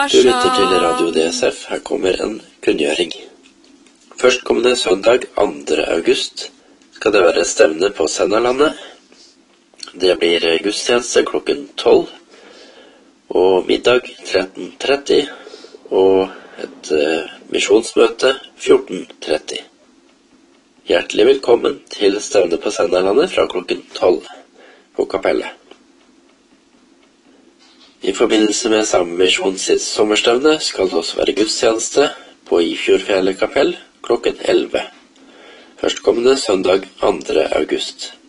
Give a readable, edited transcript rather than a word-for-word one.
Du lytter til Radio DSF. Her kommer en kunngjøring. Førstkommende søndag 2. august skal det være stevne på Sennalandet. Det blir gudstjeneste klokken 12 og middag 13:30 og et misjonsmøte 14:30. Hjertelig velkommen til stevne på Sennalandet fra klokken 12 på kapellet. I forbindelse med Sammisjon sitt sommerstevne skal det også være gudstjeneste på Ifjordfjellet kapell klokken 11. Førstkommende søndag 2. august.